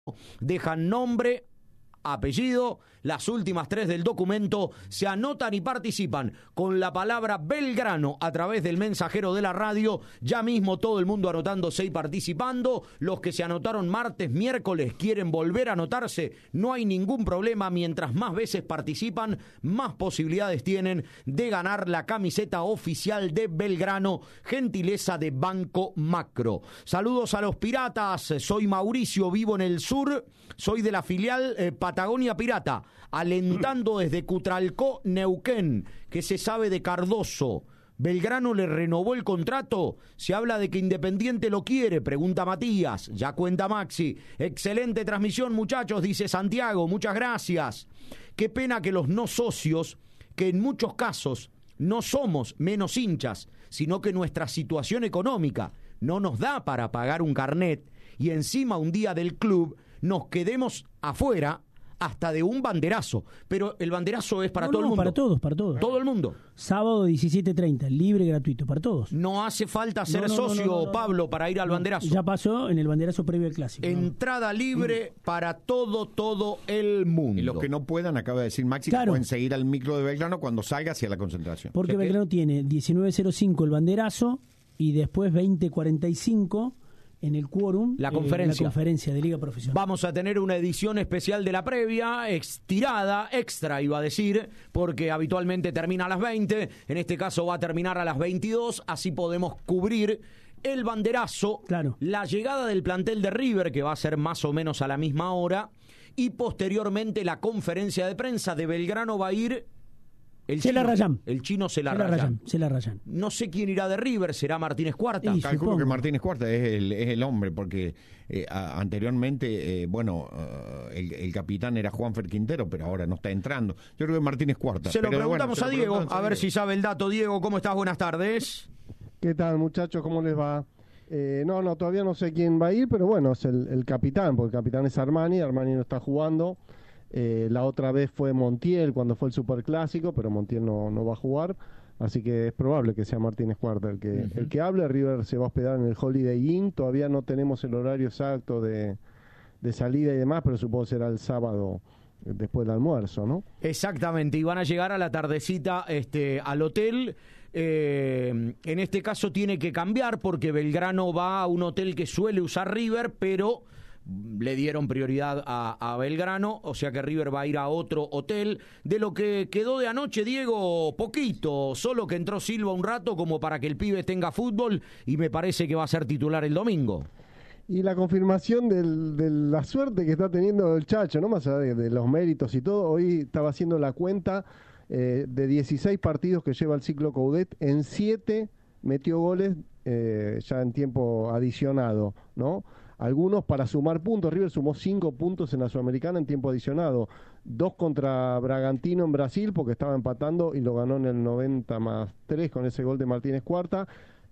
Dejan nombre, apellido, las últimas 3 del documento, se anotan y participan con la palabra Belgrano a través del mensajero de la radio. Ya mismo todo el mundo anotándose y participando. Los que se anotaron martes, miércoles, quieren volver a anotarse, no hay ningún problema. Mientras más veces participan, más posibilidades tienen de ganar la camiseta oficial de Belgrano, gentileza de Banco Macro. Saludos a los piratas, soy Mauricio, vivo en el sur, soy de la filial Patagonia Pirata, alentando desde Cutralcó, Neuquén. ¿Qué se sabe de Cardoso? ¿Belgrano le renovó el contrato? Se habla de que Independiente lo quiere, pregunta Matías. Ya cuenta Maxi. Excelente transmisión, muchachos, dice Santiago. Muchas gracias. Qué pena que los no socios, que en muchos casos no somos menos hinchas, sino que nuestra situación económica no nos da para pagar un carnet y encima un día del club nos quedemos afuera hasta de un banderazo. Pero el banderazo es para todo el mundo. Para todos. Todo el mundo. Sábado 17:30, libre, gratuito, para todos. No hace falta ser socio, Pablo, para ir al banderazo. Ya pasó en el banderazo previo al clásico. Entrada libre para todo el mundo. Y los que no puedan, acaba de decir Maxi, claro, que pueden seguir al micro de Belgrano cuando salga hacia la concentración. Porque Belgrano tiene 19:05 el banderazo y después 20:45 en el quórum, la conferencia de Liga Profesional. Vamos a tener una edición especial de la previa, estirada, extra iba a decir, porque habitualmente termina a las 20, en este caso va a terminar a las 22, así podemos cubrir el banderazo, claro, la llegada del plantel de River, que va a ser más o menos a la misma hora, y posteriormente la conferencia de prensa de Belgrano va a ir... El chino se la rayan. No sé quién irá de River, será Martínez Cuarta. Calculo que Martínez Cuarta es el hombre, porque anteriormente, el capitán era Juanfer Quintero, pero ahora no está entrando. Yo creo que Martínez Cuarta. Se lo preguntamos a Diego, a ver si sabe el dato. Diego, ¿cómo estás? Buenas tardes. ¿Qué tal, muchachos? ¿Cómo les va? No, todavía no sé quién va a ir, pero bueno, es el capitán, porque el capitán es Armani no está jugando. La otra vez fue Montiel cuando fue el Superclásico, pero Montiel no va a jugar, así que es probable que sea Martínez Cuarta el que hable. River se va a hospedar en el Holiday Inn, todavía no tenemos el horario exacto de salida y demás, pero supongo que será el sábado después del almuerzo, ¿no? Exactamente, y van a llegar a la tardecita al hotel. En este caso tiene que cambiar porque Belgrano va a un hotel que suele usar River, pero le dieron prioridad a Belgrano, o sea que River va a ir a otro hotel. De lo que quedó de anoche, Diego, poquito, solo que entró Silva un rato como para que el pibe tenga fútbol y me parece que va a ser titular el domingo. Y la confirmación de la suerte que está teniendo el Chacho, ¿no? Más allá de los méritos y todo, hoy estaba haciendo la cuenta de 16 partidos que lleva el ciclo Coudet, en 7 metió goles ya en tiempo adicionado, ¿no? Algunos para sumar puntos. River sumó 5 puntos en la Sudamericana en tiempo adicionado. 2 contra Bragantino en Brasil, porque estaba empatando y lo ganó en el 90+3 con ese gol de Martínez Cuarta.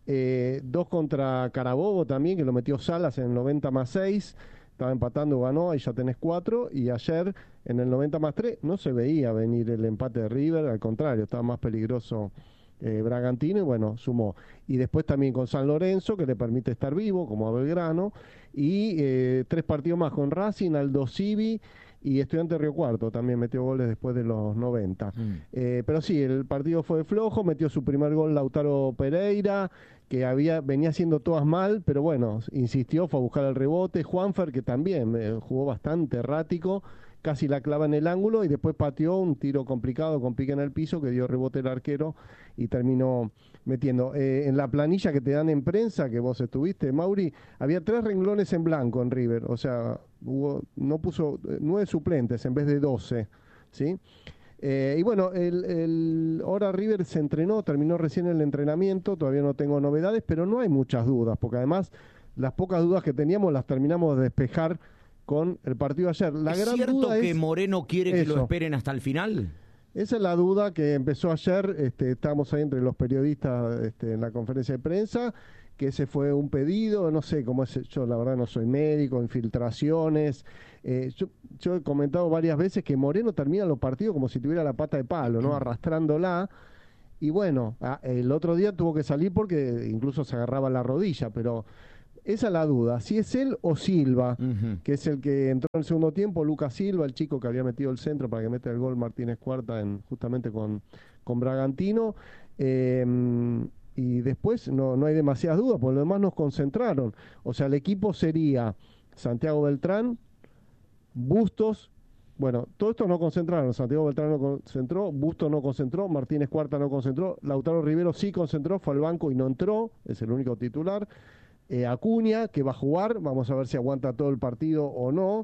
2 contra Carabobo también, que lo metió Salas en el 90+6. Estaba empatando, ganó, ahí ya tenés 4. Y ayer, en el 90+3, no se veía venir el empate de River. Al contrario, estaba más peligroso Bragantino, y bueno, sumó. Y después también con San Lorenzo, que le permite estar vivo, como a Belgrano, y 3 partidos más con Racing, Aldo Civi y Estudiantes Río Cuarto, también metió goles después de los 90. Pero sí, el partido fue flojo, metió su primer gol Lautaro Pereira, que venía haciendo todas mal, pero bueno, insistió, fue a buscar el rebote. Juanfer, que también jugó bastante errático, casi la clava en el ángulo y después pateó un tiro complicado con pique en el piso que dio rebote el arquero y terminó metiendo. En la planilla que te dan en prensa, que vos estuviste, Mauri, había 3 renglones en blanco en River, o sea, no puso 9 suplentes en vez de 12, ¿sí? Y bueno, ahora River se entrenó, terminó recién el entrenamiento, todavía no tengo novedades, pero no hay muchas dudas, porque además las pocas dudas que teníamos las terminamos de despejar con el partido de ayer. La gran ¿cierto duda que es Moreno quiere que lo esperen hasta el final? Esa es la duda que empezó ayer. Estábamos ahí entre los periodistas en la conferencia de prensa, que ese fue un pedido, no sé cómo es. Yo la verdad no soy médico, infiltraciones. Yo he comentado varias veces que Moreno termina los partidos como si tuviera la pata de palo, ¿no? Arrastrándola. Y bueno, el otro día tuvo que salir porque incluso se agarraba la rodilla, pero Esa es la duda, si es él o Silva, Ujú. que es el que entró en el segundo tiempo, Lucas Silva, el chico que había metido el centro para que meta el gol Martínez Cuarta justamente con Bragantino. Y después no hay demasiadas dudas, por lo demás nos concentraron. O sea, el equipo sería Santiago Beltrán, Bustos. Bueno, todo esto no concentraron. Santiago Beltrán no concentró, Bustos no concentró, Martínez Cuarta no concentró, Lautaro Rivero sí concentró, fue al banco y no entró, es el único titular. Acuña, que va a jugar, vamos a ver si aguanta todo el partido o no.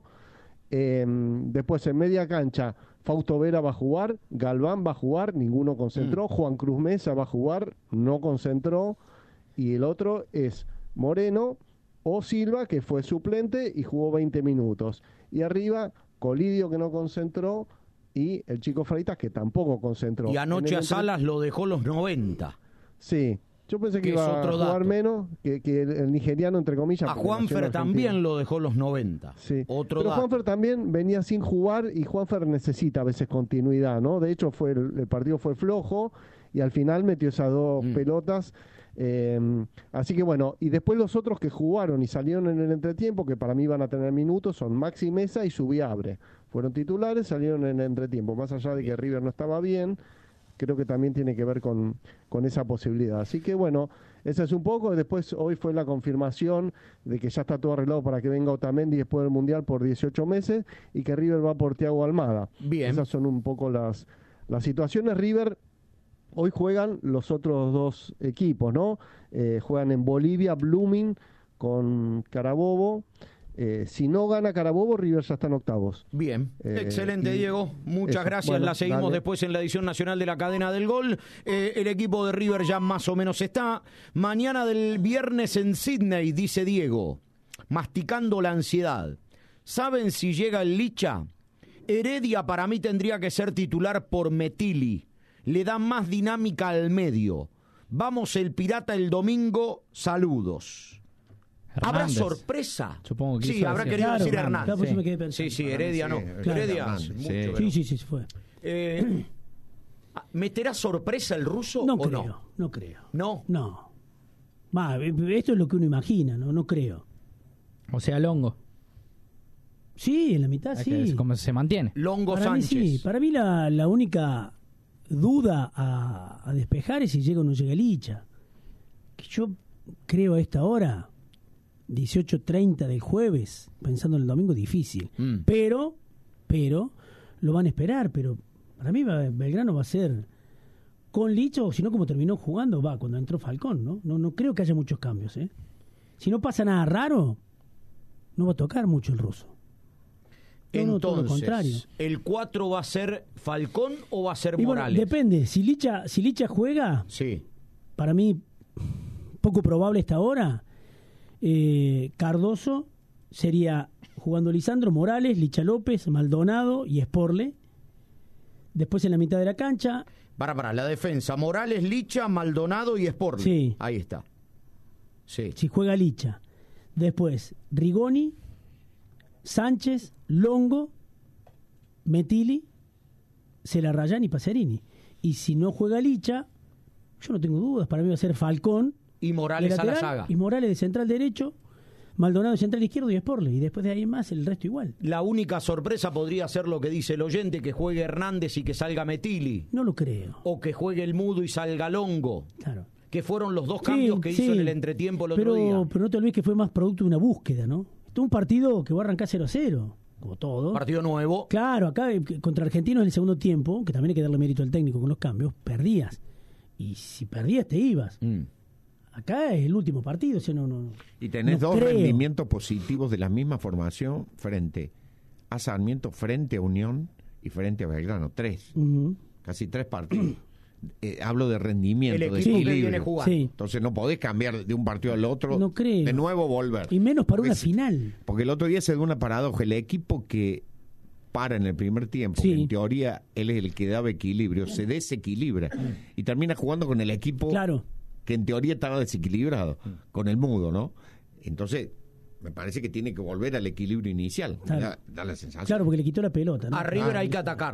Después en media cancha, Fausto Vera va a jugar, Galván va a jugar, ninguno concentró, Juan Cruz Mesa va a jugar, no concentró, y el otro es Moreno o Silva, que fue suplente y jugó 20 minutos. Y arriba, Colidio, que no concentró, y el chico Freitas, que tampoco concentró. Y anoche a Salas lo dejó los 90. Sí, yo pensé que Que es iba a otro jugar dato. menos, que el nigeriano, entre comillas. A porque nació en Juanfer Argentina. también lo dejó los 90. Sí. Otro Pero dato. Juanfer también venía sin jugar y Juanfer necesita a veces continuidad, ¿no? De hecho, el partido fue flojo y al final metió esas dos pelotas. Así que bueno, y después los otros que jugaron y salieron en el entretiempo, que para mí van a tener minutos, son Maxi Mesa y Subiabre. Fueron titulares, salieron en el entretiempo. Más allá de que River no estaba bien, creo que también tiene que ver con esa posibilidad. Así que bueno, ese es un poco. Después hoy fue la confirmación de que ya está todo arreglado para que venga Otamendi después del Mundial por 18 meses y que River va por Thiago Almada. Bien. Esas son un poco las situaciones. River, hoy juegan los otros dos equipos, ¿no? Juegan en Bolivia, Blooming con Carabobo. Si no gana Carabobo, River ya está en octavos. Bien, excelente, y Diego. Muchas eso, gracias. bueno, La seguimos dale. después en la edición nacional de la cadena del gol. El equipo de River ya más o menos está. Mañana del viernes en Sydney, dice Diego, masticando la ansiedad. ¿Saben si llega el Licha? Heredia para mí tendría que ser titular por Metilli. Le da más dinámica al medio. Vamos el Pirata el domingo. Saludos. ¿Habrá Hernández. sorpresa? Supongo que sí, quiso habrá decir. querido decir Claro, Hernández. claro, por eso Sí. me quedé pensando. Sí, Heredia no. Claro. Heredia Hernández, mucho, sí. pero- Sí, fue. ¿Meterá sorpresa el ruso No o creo, no? no creo. No. No. Esto es lo que uno imagina, no creo. O sea, Longo. Sí, en la mitad Es que sí. es como se mantiene. Longo Para mí Sánchez. sí. Para mí la única duda a despejar es si llega o no llega Licha. Que yo creo a esta hora, 18:30 del jueves, pensando en el domingo, difícil. Pero lo van a esperar. Pero para mí Belgrano va a ser con Licha, o si no, como terminó jugando, cuando entró Falcón, ¿no? No creo que haya muchos cambios, ¿eh? Si no pasa nada raro, no va a tocar mucho el ruso. No, todo lo contrario. Entonces, ¿el 4 va a ser Falcón o va a ser Y bueno, Morales? depende. Si Licha juega, Sí. para mí, poco probable esta hora, Cardoso sería jugando Lisandro, Morales, Licha López, Maldonado y Sporle. Después en la mitad de la cancha, Para, la defensa. Morales, Licha, Maldonado y Sporting. Sí. Ahí está. Sí. si juega Licha. Después, Rigoni, Sánchez, Longo, Metilli, Celarrayán y Pacerini. Y si no juega Licha, yo no tengo dudas, para mí va a ser Falcón Y de Morales a la lateral, saga. y Morales de central derecho, Maldonado de central izquierdo y Sporle. Y después de ahí en más, el resto igual. La única sorpresa podría ser lo que dice el oyente, que juegue Hernández y que salga Metilli. No lo creo. O que juegue el Mudo y salga Longo. Claro. Que fueron los dos cambios que hizo sí, en el entretiempo el otro pero, día. Pero no te olvides que fue más producto de una búsqueda, ¿no? Esto es un partido que va a arrancar 0-0, como todo. Partido nuevo. Claro, acá contra Argentinos en el segundo tiempo, que también hay que darle mérito al técnico con los cambios, perdías. Y si perdías te ibas. Acá es el último partido, o sea, no. Y tenés no dos creo. rendimientos positivos de la misma formación frente a Sarmiento, frente a Unión y frente a Belgrano. Tres. Ujú. Casi tres partidos. Hablo de rendimiento, El de equipo que equilibrio. viene jugando. Sí. Entonces no podés cambiar de un partido al otro, No creo. de nuevo volver. Y menos para Porque una si- final. Porque el otro día se dio una paradoja. El equipo que para en el primer tiempo, Sí. que en teoría él es el que daba equilibrio, se desequilibra y termina jugando con el equipo Claro. que en teoría estaba desequilibrado, con el Mudo, ¿no? Entonces, me parece que tiene que volver al equilibrio inicial. Claro. Da la sensación. Claro, porque le quitó la pelota, ¿no? A River hay que atacarlo.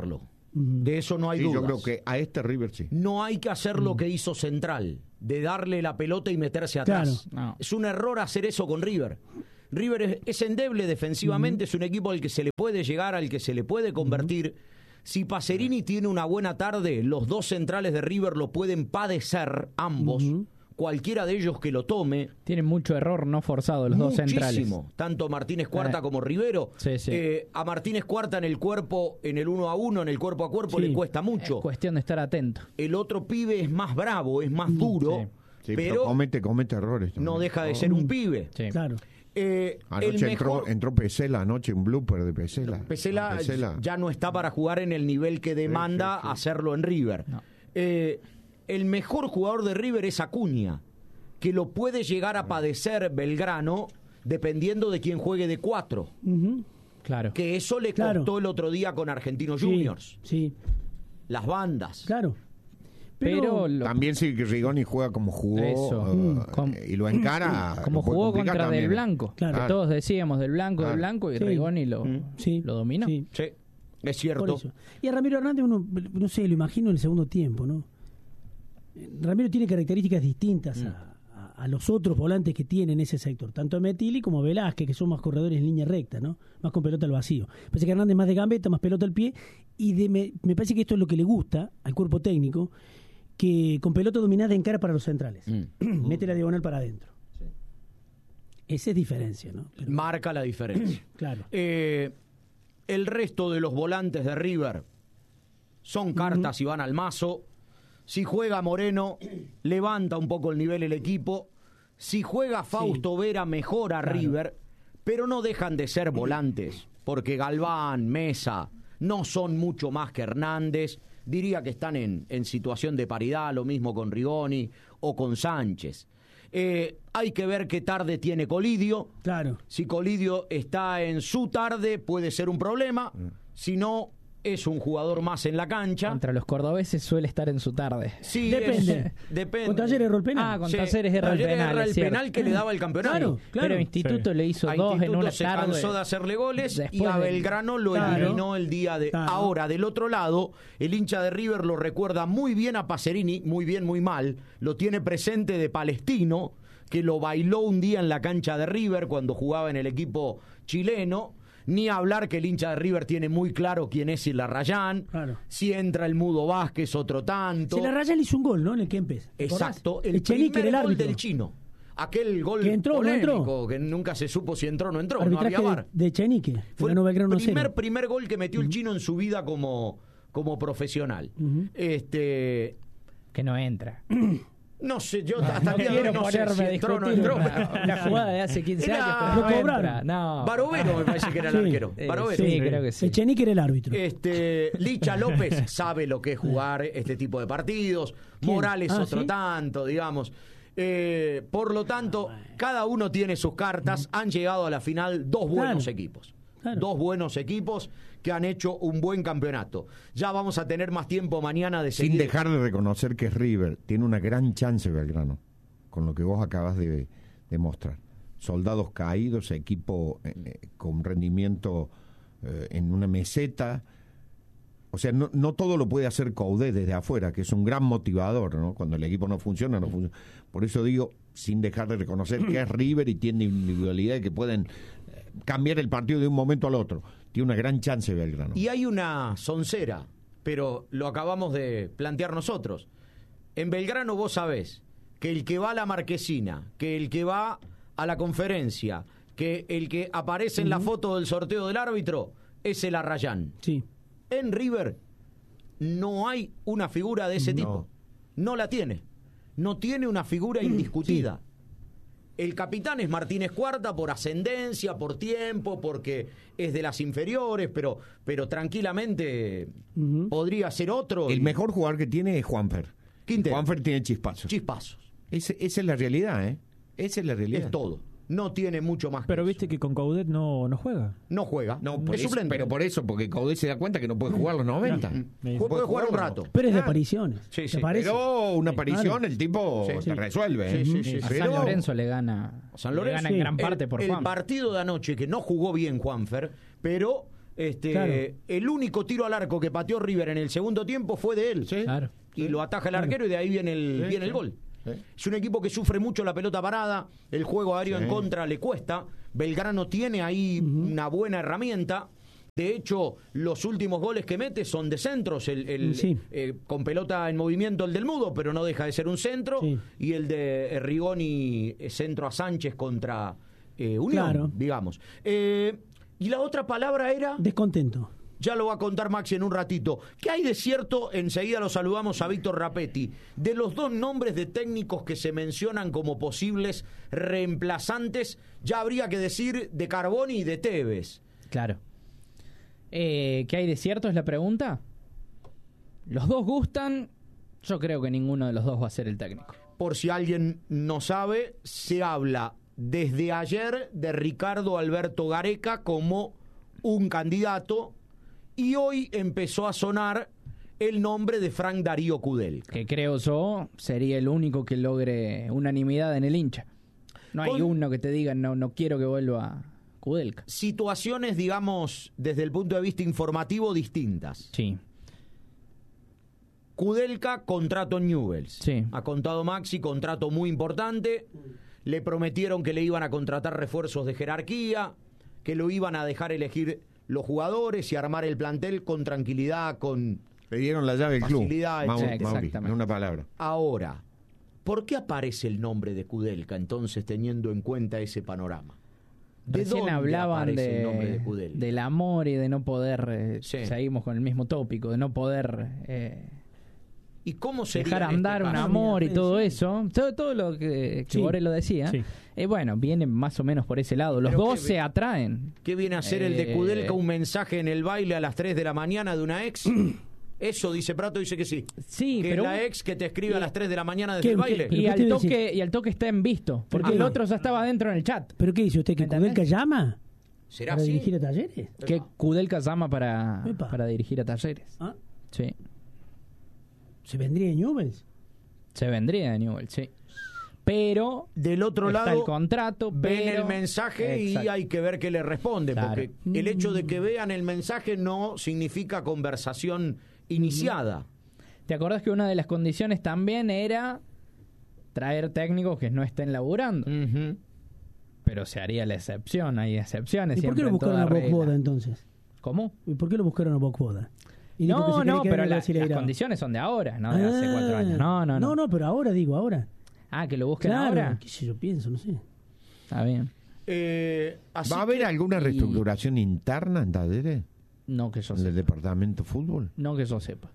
De eso no hay Sí, dudas. yo creo que a este River sí. No hay que hacer lo que hizo Central, de darle la pelota y meterse atrás. Claro. No. Es un error hacer eso con River. River es endeble defensivamente, es un equipo al que se le puede llegar, al que se le puede convertir. Si Pacerini tiene una buena tarde, los dos centrales de River lo pueden padecer, ambos. Cualquiera de ellos que lo tome. Tienen mucho error no forzado los dos centrales. Muchísimo. Tanto Martínez Cuarta como Rivero. Sí, sí. A Martínez Cuarta en el cuerpo, en el 1 a 1, en el cuerpo a cuerpo, Sí. le cuesta mucho. Es cuestión de estar atento. El otro pibe es más bravo, es más duro, Sí, pero comete errores también. no deja de ser un pibe. Sí. Claro. El Anoche mejor, entró Pesela, anoche un blooper de Pesela. Pesela Pesela. ya no está para jugar en el nivel que demanda sí. hacerlo en River. No. El mejor jugador de River es Acuña, que lo puede llegar a padecer Belgrano dependiendo de quién juegue de 4. Ujú. Claro. Que eso le Claro. costó el otro día con Argentinos Sí, Juniors. Sí, Las bandas. claro. Pero También sí que Rigoni juega como jugó Eso. y lo encara. como lo puede jugó complicar contra también. Del Blanco. Claro. Que todos decíamos del Blanco y Sí. Rigoni lo Sí, dominó. sí. Sí, es Por cierto. eso. Y a Ramiro Hernández uno, no sé, lo imagino en el segundo tiempo, ¿no? Ramiro tiene características distintas a los otros volantes que tiene en ese sector, tanto Metilli como Velázquez, que son más corredores en línea recta, ¿no? Más con pelota al vacío. Parece que Hernández más de gambeta, más pelota al pie, y me parece que esto es lo que le gusta al cuerpo técnico, que con pelota dominada encara para los centrales. Mete la diagonal para adentro. Esa es diferencia, ¿no? Pero, Marca la diferencia. claro. El resto de los volantes de River son cartas y van al mazo. Si juega Moreno, levanta un poco el nivel el equipo. Si juega Fausto Vera, mejora Claro. River. Pero no dejan de ser volantes, porque Galván, Mesa, no son mucho más que Hernández. Diría que están en situación de paridad, lo mismo con Rigoni o con Sánchez. Hay que ver qué tarde tiene Colidio. Claro. Si Colidio está en su tarde, puede ser un problema. Si no, es un jugador más en la cancha. Contra los cordobeses suele estar en su tarde. Sí, Depende. depende. Con Talleres erró el penal. Con Sí, Talleres erra el Talleres penal. erra es el cierto. penal que le daba el campeonato. Claro, claro. Pero Instituto le hizo A 2 en Instituto una se tarde. cansó de hacerle goles y Después a de- Belgrano lo Claro. eliminó el día de... Claro. Ahora, del otro lado, el hincha de River lo recuerda muy bien a Pacerini, muy bien, muy mal. Lo tiene presente de Palestino, que lo bailó un día en la cancha de River cuando jugaba en el equipo chileno. Ni hablar que el hincha de River tiene muy claro quién es Ilarrayán. Claro. Si entra el Mudo Vázquez, otro tanto. Si la Raya le hizo un gol, ¿no? En el Kempes. ¿te acordás? Exacto, el Echenique primer era el gol árbitro. del chino. Aquel gol Que entró o no polémico, entró. que nunca se supo si entró o no entró, no Arbitraje había VAR. de Echenique. que Fue ganó Belgrano el 1-0. primer gol que metió el chino en su vida como profesional. Que no entra. No sé, yo hasta el día de hoy Quiero no sé ponerme a si entró o no discutir entró. una jugada de hace 15 Era- años, pero Lo no cobraron. entra. No. Barovero me parece que era el Sí. arquero. Barovero. Sí, creo que sí. Echenique era el árbitro. Licha López sabe lo que es jugar este tipo de partidos. ¿Quién? Morales Ah, otro ¿sí? tanto, digamos. Por lo tanto, cada uno tiene sus cartas. Han llegado a la final dos buenos Claro. equipos. Claro. Dos buenos equipos que han hecho un buen campeonato. Ya vamos a tener más tiempo mañana de seguir. Sin dejar de reconocer que River tiene una gran chance Belgrano, con lo que vos acabas de mostrar. Soldados caídos, equipo con rendimiento en una meseta. O sea, no todo lo puede hacer Coudet desde afuera, que es un gran motivador, ¿no? Cuando el equipo no funciona, no funciona. Por eso digo, sin dejar de reconocer que es River y tiene individualidad y que pueden cambiar el partido de un momento al otro. Tiene una gran chance Belgrano. Y hay una soncera, pero lo acabamos de plantear nosotros. En Belgrano vos sabés que el que va a la Marquesina, que el que va a la conferencia, que el que aparece en la foto del sorteo del árbitro es el Arrayán. Sí. En River no hay una figura de ese tipo. No la tiene. No tiene una figura indiscutida. El capitán es Martínez Cuarta por ascendencia, por tiempo, porque es de las inferiores, pero tranquilamente podría ser otro. El mejor jugador que tiene es Juanfer. Quintero. Juanfer tiene chispazos. Chispazos. Esa es la realidad, ¿eh? Esa es la realidad. Es todo. No tiene mucho más. Pero que viste eso. que con Coudet no juega. No juega. No, por es eso, suplente. pero por eso, porque Coudet se da cuenta que no puede jugar los 90. Puede jugar un rato. Pero es de apariciones. Sí, ¿Te sí. parece? Pero una aparición, Claro. el tipo Sí, te sí. resuelve. ¿eh? Sí, sí, sí. A Pero- San Lorenzo le gana. San le Lorenzo, gana en gran parte por el Juan. partido de anoche, que no jugó bien Juanfer, pero Claro. El único tiro al arco que pateó River en el segundo tiempo fue de él. Claro. Y lo ataja el arquero y de ahí viene el gol. Sí. Es un equipo que sufre mucho la pelota parada, el juego aéreo en contra le cuesta. Belgrano tiene ahí una buena herramienta. De hecho, los últimos goles que mete son de centros. Sí. Con pelota en movimiento el del Mudo, pero no deja de ser un centro. Sí. Y el de Rigoni, centro a Sánchez contra Unión, Claro. digamos. Y la otra palabra era... Descontento. Ya lo va a contar Maxi en un ratito. ¿Qué hay de cierto? Enseguida lo saludamos a Víctor Rapetti. De los dos nombres de técnicos que se mencionan como posibles reemplazantes, ya habría que decir de Carboni y de Tevez. Claro. ¿Qué hay de cierto es la pregunta? Los dos gustan. Yo creo que ninguno de los dos va a ser el técnico. Por si alguien no sabe, se habla desde ayer de Ricardo Alberto Gareca como un candidato y hoy empezó a sonar el nombre de Frank Darío Kudelka. Que creo yo sería el único que logre unanimidad en el hincha. No hay uno que te diga no quiero que vuelva Kudelka. Situaciones, digamos, desde el punto de vista informativo distintas. Sí. Kudelka, contrato en Newell's. Sí. Ha contado Maxi, contrato muy importante. Le prometieron que le iban a contratar refuerzos de jerarquía, que lo iban a dejar elegir los jugadores y armar el plantel con tranquilidad, con... Le dieron la llave del club. Facilidad, Mauri, exactamente. en una palabra. Ahora, ¿por qué aparece el nombre de Kudelka entonces teniendo en cuenta ese panorama? ¿De Recién dónde hablaban aparece el nombre de Kudelka? del amor y de no poder, Sí. seguimos con el mismo tópico, de no poder ¿Y cómo sería dejar en este andar un caso? amor y Sí, todo sí. eso, todo lo que Sí. Borello decía, Sí. bueno, viene más o menos por ese lado. Los Pero dos qué se atraen. ¿Qué viene a hacer el de Kudelka? ¿Un mensaje en el baile a las 3 de la mañana de una ex? Eso, dice Prato, dice que sí. Sí, Que pero es la ex que te escribe a las 3 de la mañana desde ¿Qué- el baile. qué- y ¿Pero al qué te iba a toque y al toque está en visto, porque qué el no? otro ya estaba dentro en el chat. ¿Pero qué dice usted? ¿Que ¿Entendés? Kudelka llama ¿Será para así? dirigir a Talleres? Que Kudelka llama Epa. para dirigir a Talleres. ¿Ah? Sí. ¿Se vendría de Newell's? Se vendría de Newell's, sí. Pero Del otro está lado, el contrato, ven pero... el mensaje Exacto. y hay que ver qué le responde, Claro. porque el hecho de que vean el mensaje no significa conversación iniciada. ¿Te acordás que una de las condiciones también era traer técnicos que no estén laburando? Ujú. Pero se haría la excepción, hay excepciones. ¿Y por qué siempre lo en buscaron toda a regla. Boca entonces? ¿Cómo? ¿Y por qué lo buscaron a Boca? Y dijo que se No, quería no, quedar pero en las Brasileirao. condiciones son de ahora, no de hace 4 años. No, No, pero ahora, digo, ahora. Ah, que lo busquen Claro, ahora. qué sé yo, pienso, no sé. Está bien. Así ¿Va a haber que- alguna reestructuración interna en Talleres? No que yo ¿En el sepa. departamento de fútbol? No que yo sepa.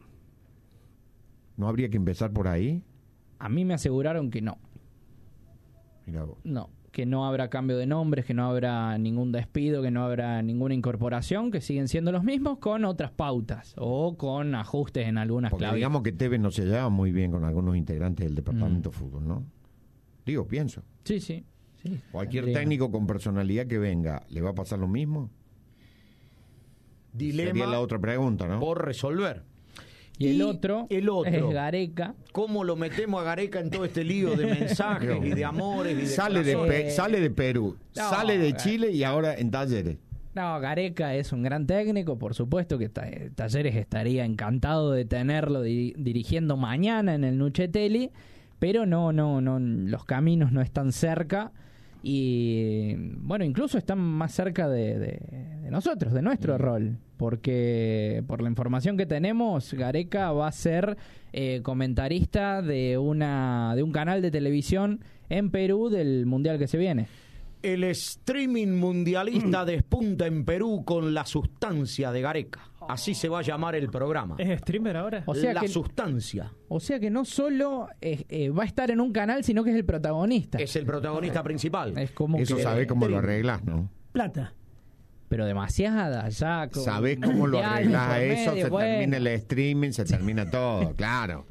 ¿No habría que empezar por ahí? A mí me aseguraron que no. Mira vos. No, que no habrá cambio de nombres, que no habrá ningún despido, que no habrá ninguna incorporación, que siguen siendo los mismos con otras pautas o con ajustes en algunas Porque claves. digamos que Tevez no se lleva muy bien con algunos integrantes del departamento de fútbol, ¿no? Digo, pienso. Sí, sí. sí. Cualquier Tendría- técnico con personalidad que venga, ¿le va a pasar lo mismo? Sería dilema la otra pregunta, ¿no? por resolver. Y el otro es Gareca. ¿Cómo lo metemos a Gareca en todo este lío de mensajes y de amores? Y de Sale corazones? sale de Perú, No, sale de Chile y ahora en Talleres. No, Gareca es un gran técnico, por supuesto que Talleres estaría encantado de tenerlo dirigiendo mañana en el Nuccetelli, pero no, los caminos no están cerca y bueno, incluso están más cerca de nosotros, de nuestro rol, porque por la información que tenemos, Gareca va a ser comentarista de un canal de televisión en Perú del Mundial que se viene. El streaming mundialista despunta en Perú con la sustancia de Gareca. Así se va a llamar el programa. ¿Es streamer ahora? O sea la que- sustancia. O sea que no solo va a estar en un canal, sino que es el protagonista. Es el protagonista principal. Es como Eso que... sabés cómo lo arreglás, ¿no? Plata. Pero demasiada, ya. con Sabés cómo lo mundiales arreglás por eso, medio, se bueno. termina el streaming, se termina todo, claro.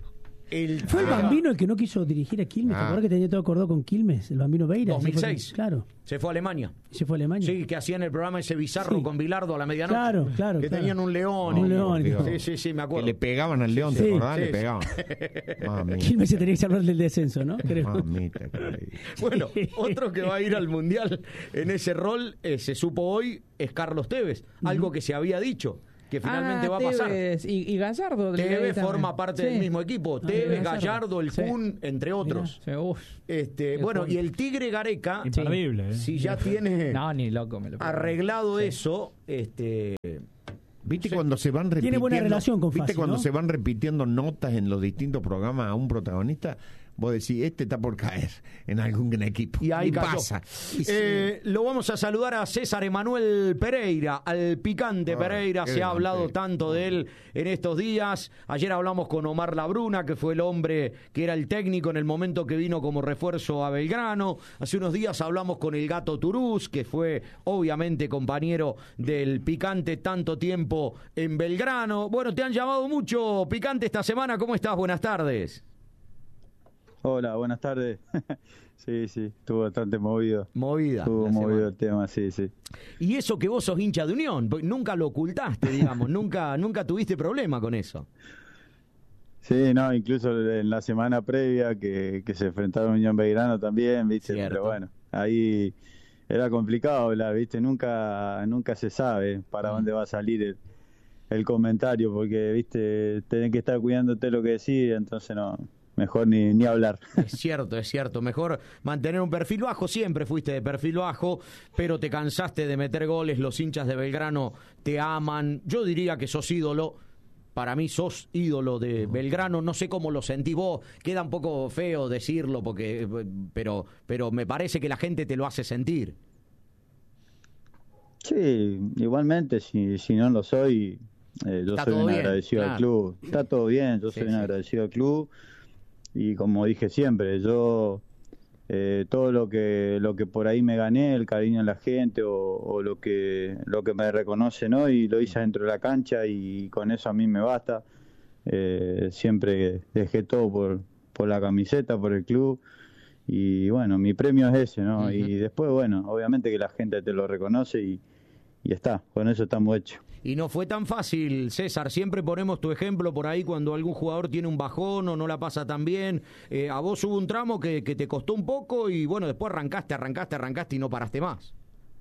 Fue el Bambino el que no quiso dirigir a Quilmes. ¿Te acuerdas que tenía todo acordado con Quilmes? El Bambino Beira. 2006. Claro. Se fue a Alemania. Se fue a Alemania. Sí, que hacían el programa ese bizarro Sí. con Bilardo a la medianoche. Claro. Que tenían un león. Un león. Sí, me acuerdo. Que le pegaban al león, Sí. ¿te acordás? Sí, Le sí. pegaban. Mamita, Quilmes se tenía que salvar del descenso, ¿no? Creo. mamita, querida. Bueno, otro que va a ir al Mundial en ese rol, se supo hoy, es Carlos Tevez. Algo que se había dicho, que finalmente va a pasar. Tevez y Gallardo. Tevez forma parte del mismo equipo. Tevez, Gallardo, el Sí. Kun, entre otros. Mirá, uf. Bueno, Kun. y el Tigre Gareca, Imperdible, ¿eh? si ya tiene No, ni loco me lo arreglado eso, ¿Viste cuando se van repitiendo? Tiene buena relación con ¿Viste Fassi, cuando ¿no? se van repitiendo notas en los distintos programas a un protagonista? Vos decís, este está por caer en algún equipo. Y ahí cayó. pasa. Lo vamos a saludar a César Emanuel Pereira, al picante Pereira. qué Se ha hablado delantero. tanto de él en estos días. Ayer hablamos con Omar Labruna, que fue el hombre que era el técnico en el momento que vino como refuerzo a Belgrano. Hace unos días hablamos con el Gato Turús, que fue obviamente compañero del picante tanto tiempo en Belgrano. Bueno, te han llamado mucho, picante, esta semana. ¿Cómo estás? Buenas tardes. Hola, buenas tardes. Sí, estuvo bastante movido. Movida. Estuvo la movido semana. el tema, sí. Y eso que vos sos hincha de Unión, porque nunca lo ocultaste, digamos, nunca tuviste problema con eso. Sí, no, incluso en la semana previa que se enfrentaron Unión Belgrano también, ¿viste? Cierto. Pero bueno, ahí era complicado hablar, ¿viste? Nunca se sabe para dónde va a salir el comentario, porque, ¿viste? Tenés que estar cuidándote lo que decís, entonces no... Mejor ni hablar. Es cierto. Mejor mantener un perfil bajo. Siempre fuiste de perfil bajo, pero te cansaste de meter goles. Los hinchas de Belgrano te aman. Yo diría que sos ídolo. Para mí sos ídolo de Belgrano. No sé cómo lo sentís vos. Queda un poco feo decirlo, pero me parece que la gente te lo hace sentir. Sí, igualmente, si no lo soy, yo Está soy todo un bien, agradecido claro. al club. Está todo bien, yo soy un agradecido al club. Y como dije siempre, yo todo lo que por ahí me gané, el cariño de la gente o lo que me reconocen hoy, lo hice dentro de la cancha y con eso a mí me basta. Siempre dejé todo por la camiseta, por el club. Y bueno, mi premio es ese, ¿no? Uh-huh. Y después, bueno, obviamente que la gente te lo reconoce y está, con eso estamos hechos. Y no fue tan fácil, César. Siempre ponemos tu ejemplo por ahí cuando algún jugador tiene un bajón o no la pasa tan bien. A vos hubo un tramo que te costó un poco y bueno, después arrancaste y no paraste más.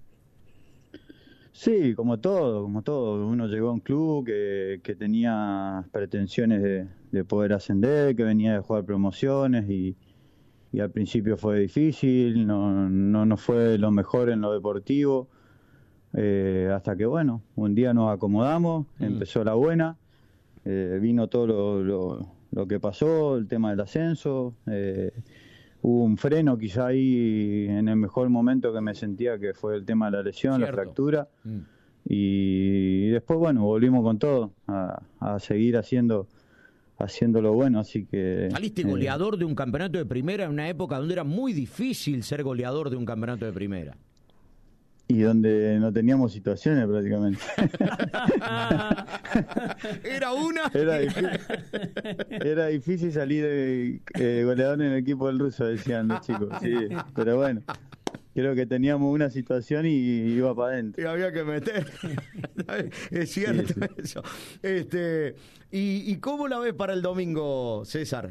Sí, como todo. Uno llegó a un club que tenía pretensiones de poder ascender, que venía de jugar promociones y al principio fue difícil, no fue lo mejor en lo deportivo. Hasta que bueno, un día nos acomodamos, empezó la buena, vino todo lo que pasó, el tema del ascenso, hubo un freno quizá ahí en el mejor momento que me sentía, que fue el tema de la lesión, Cierto. la fractura, y después bueno, volvimos con todo, a seguir haciendo lo bueno, así que... Saliste goleador de un campeonato de primera en una época donde era muy difícil ser goleador de un campeonato de primera. Y donde no teníamos situaciones prácticamente. Era una. Era difícil salir goleador en el equipo del Ruso, decían los chicos. Sí, pero bueno, creo que teníamos una situación y iba para adentro. Y había que meter. Es cierto Sí. eso. ¿Y cómo la ves para el domingo, César?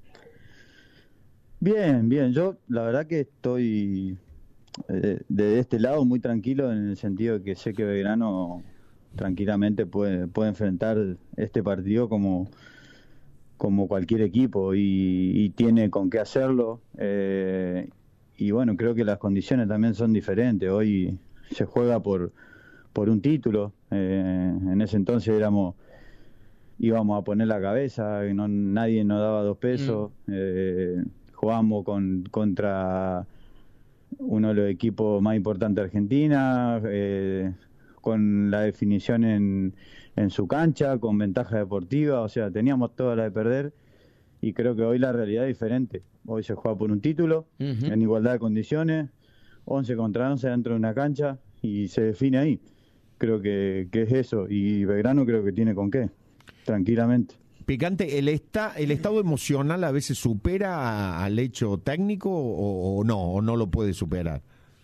Bien. Yo la verdad que estoy de este lado muy tranquilo en el sentido de que sé que Belgrano tranquilamente puede enfrentar este partido como cualquier equipo y tiene con qué hacerlo. Y bueno, creo que las condiciones también son diferentes. Hoy se juega por un título. En ese entonces íbamos a poner la cabeza, nadie nos daba 2 pesos. Jugamos contra uno de los equipos más importantes de Argentina, con la definición en su cancha, con ventaja deportiva, o sea, teníamos toda la de perder y creo que hoy la realidad es diferente. Hoy se juega por un título, en igualdad de condiciones, 11 contra 11 dentro de una cancha y se define ahí. Creo que es eso y Belgrano creo que tiene con qué, tranquilamente. Picante, ¿el estado emocional a veces supera al hecho técnico o no lo puede superar?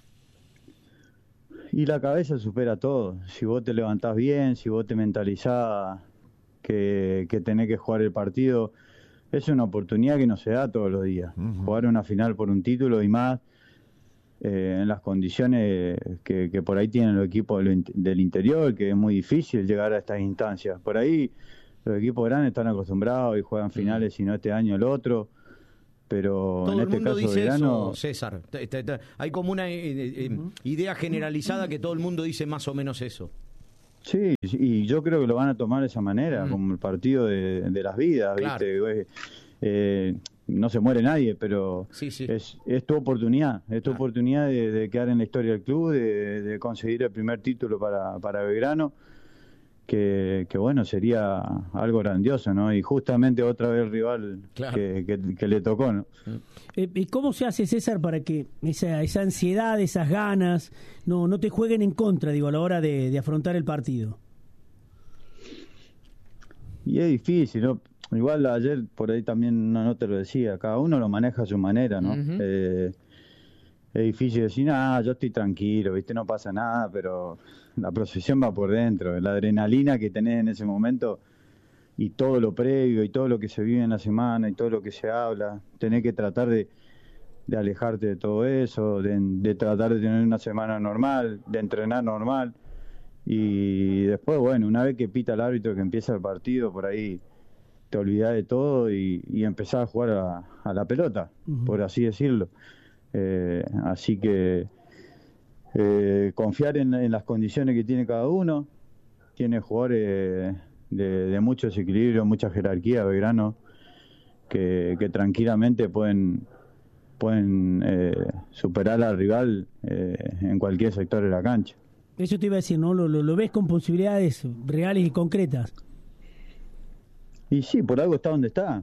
Y la cabeza supera todo. Si vos te levantás bien, si vos te mentalizás que tenés que jugar el partido, es una oportunidad que no se da todos los días. Jugar una final por un título y más en las condiciones que por ahí tienen los equipos del interior, que es muy difícil llegar a estas instancias. Por ahí los equipos grandes están acostumbrados y juegan finales, y no este año el otro, pero todo en este el mundo caso dice Belgrano, eso, César. Hay como una idea generalizada que todo el mundo dice más o menos eso. sí, y yo creo que lo van a tomar de esa manera, como el partido de las vidas, Claro. ¿viste? No se muere nadie, pero Sí. es tu oportunidad, oportunidad de quedar en la historia del club, de conseguir el primer título para Belgrano, que bueno, sería algo grandioso, ¿no? Y justamente otra vez el rival Claro. que le tocó, ¿no? ¿Y cómo se hace, César, para que esa ansiedad, esas ganas, no te jueguen en contra, digo, a la hora de afrontar el partido? Y es difícil, ¿no? Igual ayer por ahí también no te lo decía, cada uno lo maneja a su manera, ¿no? Ujú. Es difícil decir, yo estoy tranquilo, ¿viste? No pasa nada, pero la procesión va por dentro, la adrenalina que tenés en ese momento y todo lo previo y todo lo que se vive en la semana y todo lo que se habla, tenés que tratar de alejarte de todo eso, de tratar de tener una semana normal, de entrenar normal, y después, bueno, una vez que pita el árbitro, que empieza el partido, por ahí te olvidás de todo y empezás a jugar a la pelota, por así decirlo. Así que confiar en las condiciones que tiene cada uno. Tiene jugadores de mucho desequilibrio, mucha jerarquía, Belgrano, que tranquilamente pueden superar al rival en cualquier sector de la cancha. Eso te iba a decir, ¿no? ¿Lo ves con posibilidades reales y concretas? Y sí, por algo está donde está.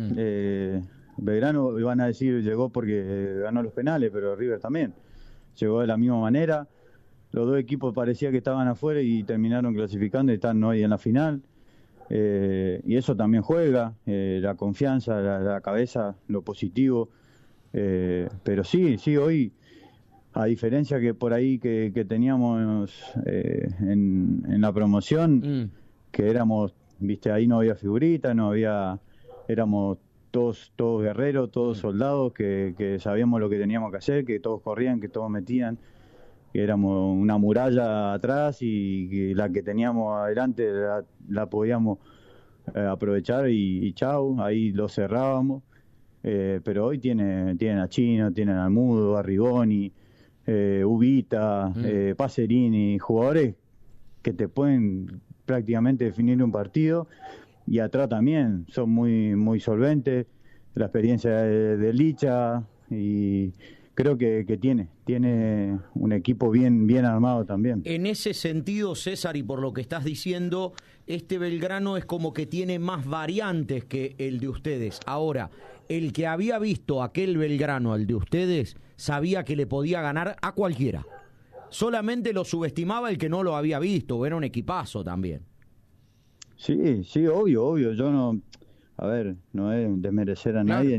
Belgrano, van a decir, llegó porque ganó los penales, pero River también llegó de la misma manera. Los dos equipos parecía que estaban afuera y terminaron clasificando y están hoy en la final. Y eso también juega, la confianza, la cabeza, lo positivo. Pero sí, hoy, a diferencia que por ahí que teníamos en la promoción, que éramos, viste, ahí no había figuritas, éramos todos guerreros, todos soldados, que sabíamos lo que teníamos que hacer, que todos corrían, que todos metían, que éramos una muralla atrás y que la que teníamos adelante la podíamos aprovechar y chau, ahí lo cerrábamos. Pero hoy tienen a Chino, tienen a Mudo, a Rigoni, Ubita, Pacerini, jugadores que te pueden prácticamente definir un partido, y atrás también son muy solventes, la experiencia de Licha, y creo que tiene un equipo bien armado también. En ese sentido, César, y por lo que estás diciendo, este Belgrano es como que tiene más variantes que el de ustedes. Ahora, el que había visto aquel Belgrano al de ustedes, sabía que le podía ganar a cualquiera. Solamente lo subestimaba el que no lo había visto, era un equipazo también. Sí, obvio. Yo no es desmerecer a nadie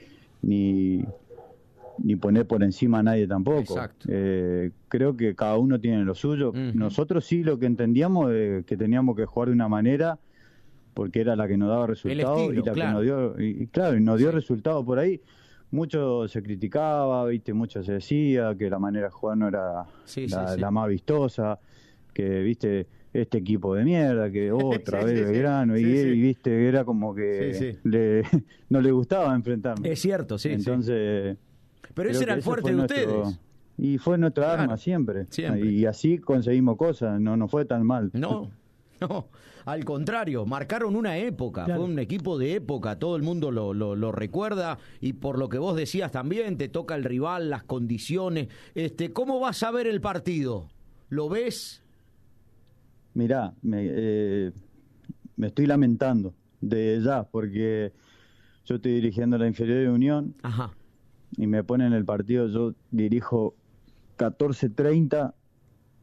ni poner por encima a nadie tampoco. Exacto. Creo que cada uno tiene lo suyo. Nosotros sí lo que entendíamos es que teníamos que jugar de una manera porque era la que nos daba resultados, estilo, y la claro. que nos dio resultados por ahí. Mucho se criticaba, mucho se decía que la manera de jugar no era la más vistosa, que este equipo de mierda, que otra vez Belgrano, y era como que no le gustaba enfrentarnos. Es cierto, sí. Entonces, pero ese era el fuerte de ustedes. Y fue nuestra arma siempre. Y así conseguimos cosas, no fue tan mal. No, al contrario, marcaron una época, claro. Fue un equipo de época, todo el mundo lo recuerda, y por lo que vos decías también, te toca el rival, las condiciones. ¿Cómo vas a ver el partido? ¿Lo ves? Mirá, me estoy lamentando de ya, porque yo estoy dirigiendo la inferior de Unión.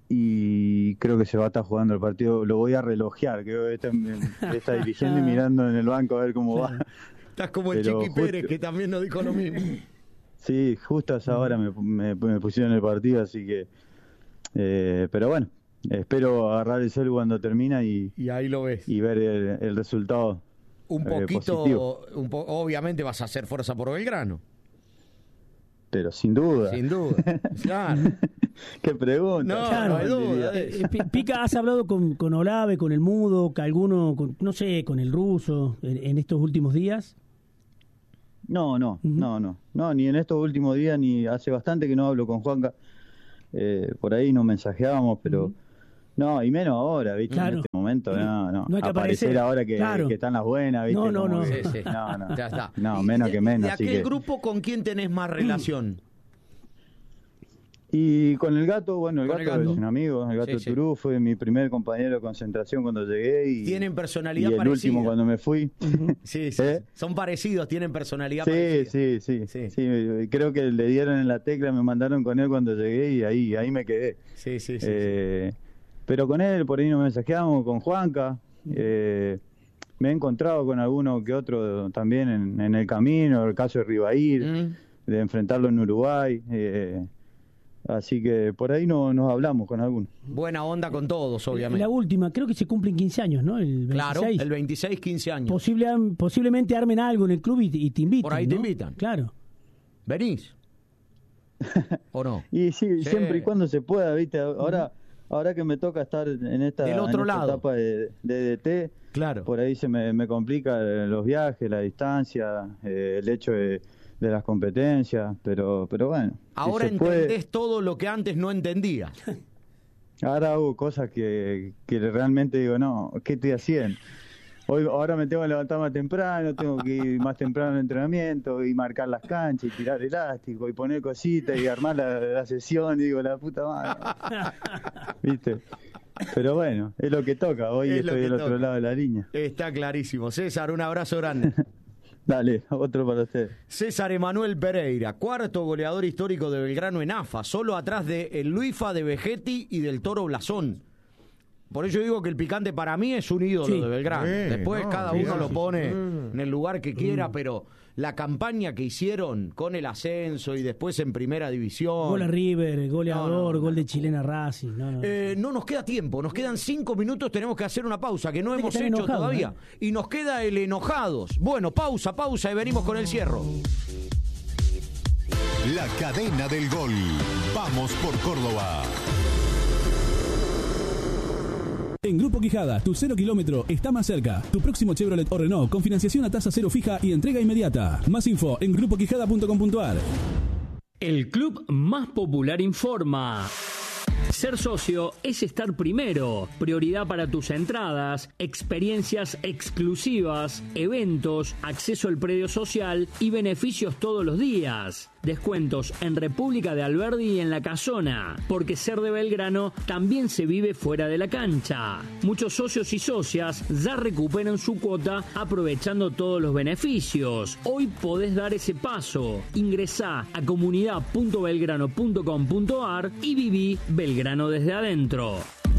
y creo que se va a estar jugando el partido. Lo voy a relojear, creo que está dirigiendo y mirando en el banco a ver cómo va. Estás como el Pero Chiqui Pérez, que también nos dijo lo mismo. Sí, justo a esa hora me pusieron el partido, así que... pero bueno, espero agarrar el celu cuando termina y ahí lo ves. Y ver el resultado. Un poquito, positivo. Obviamente vas a hacer fuerza por Belgrano. Pero sin duda. Sin duda, claro. ¿Qué pregunta? No, Claro, no hay duda. Pica, ¿has hablado con Olave, con el Mudo, con alguno, no sé, con el Ruso en estos últimos días? No, ni en estos últimos días, ni hace bastante que no hablo con Juanca. Por ahí nos mensajeábamos, pero no, y menos ahora, ¿viste? Claro. En este momento, no No hay que aparecer ahora que claro. están las buenas, ¿viste? No. Sí. No. Ya está. No, menos que menos. ¿De así aquel que... grupo con quién tenés más relación? Y con el Gato, bueno, el Con el Gato Gato. es un amigo, el Gato Sí. Turú fue mi primer compañero de concentración cuando llegué y Tienen personalidad y el parecida. último cuando me fui. Sí. ¿Eh? Son parecidos, tienen personalidad parecida. Sí, creo que le dieron en la tecla, me mandaron con él cuando llegué y ahí me quedé. Sí. Pero con él, por ahí nos mensajeamos, con Juanca, me he encontrado con alguno que otro también en el camino, el caso de Ribair, de enfrentarlo en Uruguay, así que por ahí nos hablamos con alguno. Buena onda con todos, obviamente. La última, creo que se cumplen 15 años, ¿no? El 26. Claro, el 26, 15 años. Posiblemente armen algo en el club y te invitan. Por ahí te ¿no? invitan. Claro. ¿Venís? ¿O no? Y sí, Sí. siempre y cuando se pueda, ¿viste? Ahora que me toca estar en esta, Del otro en esta lado. etapa de DT, Claro. por ahí se me complica los viajes, la distancia, el hecho de las competencias, pero bueno. si Ahora se puede, entendés todo lo que antes no entendías. ahora hago cosas que realmente digo, no, ¿qué estoy haciendo? Ahora me tengo que levantar más temprano, tengo que ir más temprano al entrenamiento y marcar las canchas y tirar elástico y poner cositas y armar la sesión y digo, la puta madre. ¿Viste? Pero bueno, es lo que toca, hoy Es lo estoy que del otro toca. lado de la línea. Está clarísimo. César, un abrazo grande. Dale, otro para usted. César Emanuel Pereira, cuarto goleador histórico de Belgrano en AFA, solo atrás de el Luifa, de Vegetti y del Toro Blasón. Por eso digo que el Picante para mí es un ídolo Sí. de Belgrano. Después cada uno lo pone sí. en el lugar que quiera, pero la campaña que hicieron con el ascenso y después en primera división. Gol a River, goleador, No. gol de Chilena Racing. No. No nos queda tiempo, nos quedan 5 minutos, tenemos que hacer una pausa que no Hay que hemos estar hecho enojado, todavía. Y nos queda el enojados. Bueno, pausa y venimos con el cierro. La cadena del gol. Vamos por Córdoba. En Grupo Quijada, tu 0 kilómetro está más cerca. Tu próximo Chevrolet o Renault con financiación a tasa cero fija y entrega inmediata. Más info en grupoquijada.com.ar. El club más popular informa. Ser socio es estar primero. Prioridad para tus entradas, experiencias exclusivas, eventos, acceso al predio social y beneficios todos los días. Descuentos en República de Alberdi y en La Casona, porque ser de Belgrano también se vive fuera de la cancha. Muchos socios y socias ya recuperan su cuota aprovechando todos los beneficios. Hoy podés dar ese paso. Ingresá a comunidad.belgrano.com.ar y viví Belgrano desde adentro.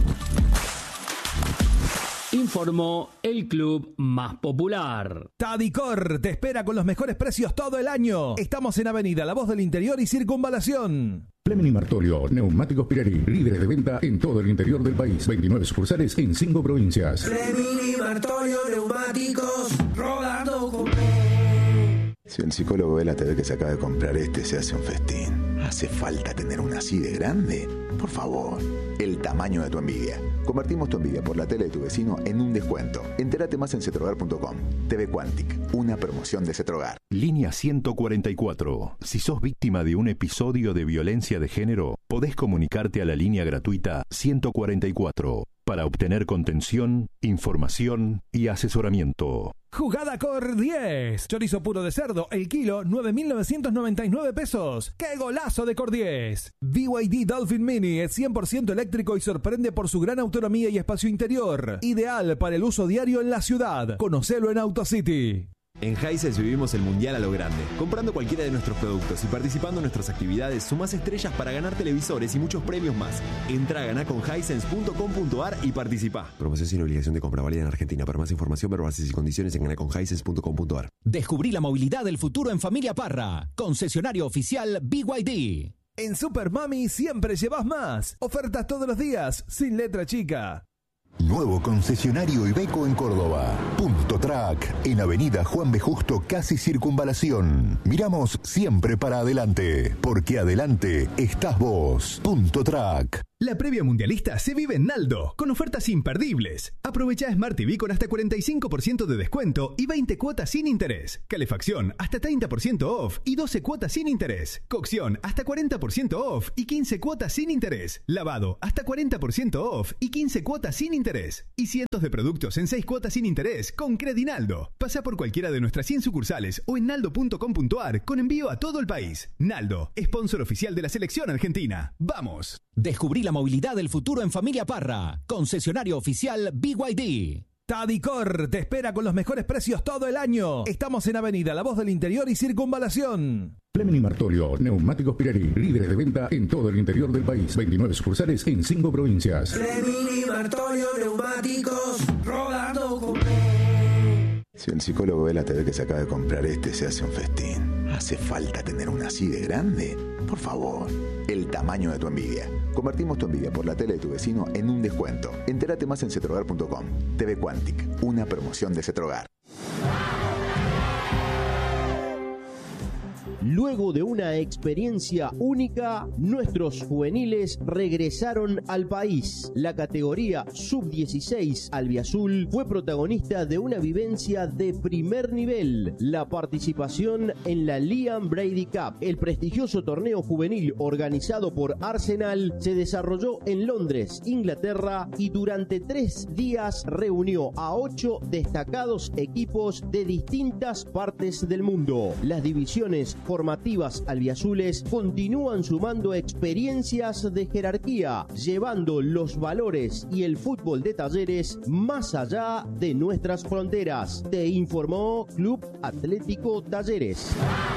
Informó el club más popular. Tadicor te espera con los mejores precios todo el año. Estamos en Avenida La Voz del Interior y Circunvalación. Fleming y Martolio, neumáticos Pirelli, líderes de venta en todo el interior del país. 29 sucursales en 5 provincias. Fleming y Martolio, neumáticos, rodando con... Si el psicólogo ve la TV que se acaba de comprar se hace un festín. ¿Hace falta tener una así de grande? Por favor, el tamaño de tu envidia. Convertimos tu envidia por la tele de tu vecino en un descuento. Entérate más en cetrogar.com. TV Quantic, una promoción de Cetrogar. Línea 144. Si sos víctima de un episodio de violencia de género, podés comunicarte a la línea gratuita 144 para obtener contención, información y asesoramiento. Jugada Cor 10. Chorizo puro de cerdo, el kilo, 9.999 pesos. ¡Qué golazo de Cor 10! BYD Dolphin Mini es 100% eléctrico y sorprende por su gran autonomía y espacio interior. Ideal para el uso diario en la ciudad. Conocelo en AutoCity. En Hisense vivimos el mundial a lo grande. Comprando cualquiera de nuestros productos y participando en nuestras actividades, sumás estrellas para ganar televisores y muchos premios más. Entra a ganaconhisense.com.ar y participá. Promoción sin obligación de compra, válida en Argentina. Para más información, ver bases y condiciones en ganaconhisense.com.ar. Descubrí la movilidad del futuro en Familia Parra. Concesionario oficial BYD. En Super Mami siempre llevas más. Ofertas todos los días, sin letra chica. Nuevo concesionario Iveco en Córdoba. Punto Track, en Avenida Juan B. Justo, casi Circunvalación. Miramos siempre para adelante, porque adelante estás vos. Punto Track. La previa mundialista se vive en Naldo, con ofertas imperdibles. Aprovecha Smart TV con hasta 45% de descuento y 20 cuotas sin interés. Calefacción hasta 30% off y 12 cuotas sin interés. Cocción hasta 40% off y 15 cuotas sin interés. Lavado hasta 40% off y 15 cuotas sin interés. Y cientos de productos en 6 cuotas sin interés con Credinaldo. Pasa por cualquiera de nuestras 100 sucursales o en naldo.com.ar con envío a todo el país. Naldo, sponsor oficial de la selección argentina. ¡Vamos! Descubrí la movilidad del futuro en Familia Parra. Concesionario oficial BYD. Tadicor te espera con los mejores precios todo el año. Estamos en Avenida La Voz del Interior y Circunvalación. Fleming Martolio, Neumáticos Pirelli, líderes de venta en todo el interior del país. 29 sucursales en 5 provincias. Fleming Martolio, neumáticos, rodando con... Si el psicólogo ve la TV que se acaba de comprar se hace un festín. ¿Hace falta tener una así de grande? Por favor, el tamaño de tu envidia. Convertimos tu envidia por la tele de tu vecino en un descuento. Entérate más en cetrogar.com. TV Quantic, una promoción de Cetrogar. Luego de una experiencia única, nuestros juveniles regresaron al país. La categoría Sub-16 albiazul fue protagonista de una vivencia de primer nivel, la participación en la Liam Brady Cup. El prestigioso torneo juvenil organizado por Arsenal se desarrolló en Londres, Inglaterra, y durante 3 días reunió a 8 destacados equipos de distintas partes del mundo. Las divisiones formativas albiazules continúan sumando experiencias de jerarquía, llevando los valores y el fútbol de Talleres más allá de nuestras fronteras. Te informó Club Atlético Talleres.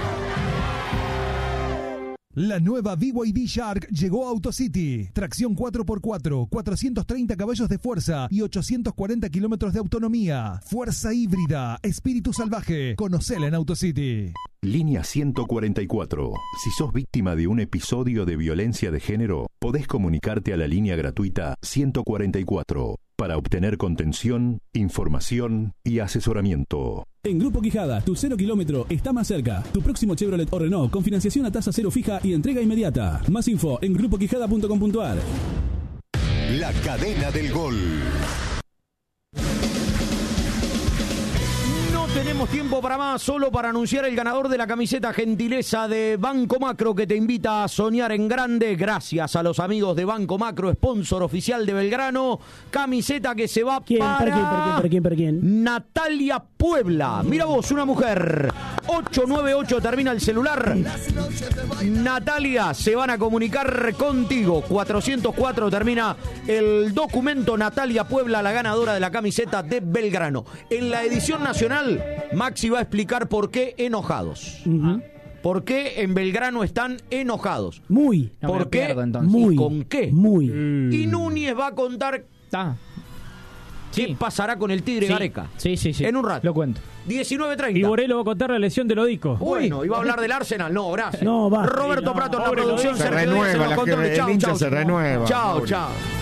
La nueva BYD Shark llegó a AutoCity. Tracción 4x4, 430 caballos de fuerza y 840 kilómetros de autonomía. Fuerza híbrida, espíritu salvaje. Conocela en AutoCity. Línea 144. Si sos víctima de un episodio de violencia de género, podés comunicarte a la línea gratuita 144 para obtener contención, información y asesoramiento. En Grupo Quijada, tu 0 kilómetro está más cerca. Tu próximo Chevrolet o Renault con financiación a tasa cero fija y entrega inmediata. Más info en grupoquijada.com.ar. La cadena del gol. Tenemos tiempo para más, solo para anunciar el ganador de la camiseta gentileza de Banco Macro, que te invita a soñar en grande. Gracias a los amigos de Banco Macro, sponsor oficial de Belgrano. Camiseta que se va ¿Para quién? Natalia Puebla. Mira vos, una mujer. 898 termina el celular. Natalia, se van a comunicar contigo. 404 termina el documento. Natalia Puebla, la ganadora de la camiseta de Belgrano. En la edición nacional, Maxi va a explicar por qué enojados. ¿Por qué en Belgrano están enojados? Muy. ¿Por qué? Pierdo, Muy. ¿Y con qué? Muy. Y Núñez va a contar qué pasará con el Tigre Gareca. Sí. En un rato. Lo cuento. 19:30. Y Borelo va a contar la lesión de Lodico. Bueno, iba a hablar del Arsenal. No, gracias. No, va. Roberto Prato en la producción. Se renueva, el hincha se renueva. Chao.